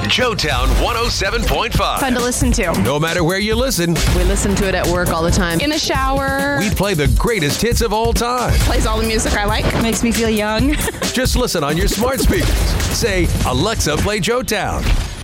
Joetown 107.5. Fun to listen to. No matter where you listen, We listen to it at work all the time. In the shower. we play the greatest hits of all time. Plays all the music I like. Makes me feel young. Just listen on your smart speakers. Say, Alexa, play Joetown.